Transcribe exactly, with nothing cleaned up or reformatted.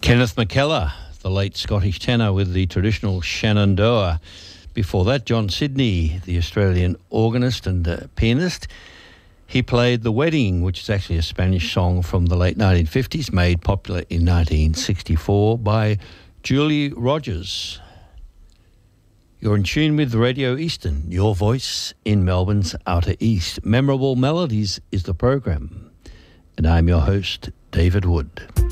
Kenneth McKellar, the late Scottish tenor with the traditional Shenandoah. Before that, John Sidney, the Australian organist and uh, pianist. He played The Wedding, which is actually a Spanish song from the late nineteen fifties, made popular in nineteen sixty-four by Julie Rogers. You're in tune with Radio Eastern, your voice in Melbourne's Outer East. Memorable Melodies is the program, and I'm your host, David Wood.